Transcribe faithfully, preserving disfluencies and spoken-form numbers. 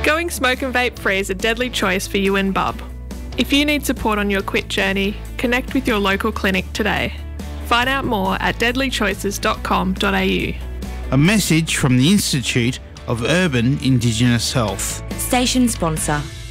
Going smoke and vape free is a deadly choice for you and bub. If you need support on your quit journey, connect with your local clinic today. Find out more at deadly choices dot com dot a u. A message from the Institute of Urban Indigenous Health. Station sponsor.